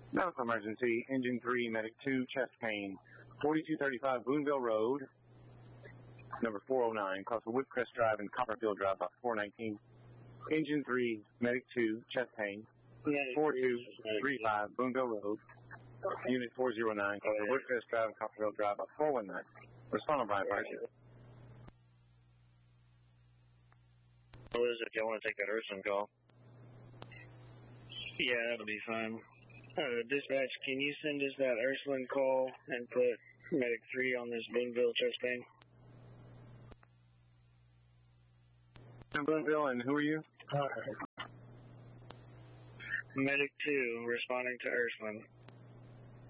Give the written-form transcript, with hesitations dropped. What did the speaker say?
Medical emergency, engine 3, medic 2, chest pain, 4235 Boonville Road, number 409, across the Woodcrest Drive and Copperfield Drive, about 419. Engine 3, medic 2, chest pain, 4235 Boonville Road, unit 409, across the Woodcrest Drive and Copperfield Drive, about 419. Respond on Brian Parker. What is it if y'all want to take that Ursuline call? Yeah, that'll be fine. Dispatch, can you send us that Ursuline call and put medic 3 on this Boonville chest pain? Boonville, and who are you? Medic 2, responding to Ursuline.